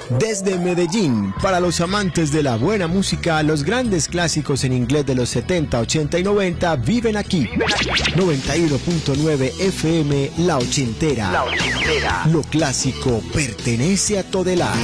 Desde Medellín, para los amantes de la buena música, los grandes clásicos en inglés de los 70, 80 y 90 viven aquí. 91.9 FM, La Ochentera. Lo clásico pertenece a Todelar.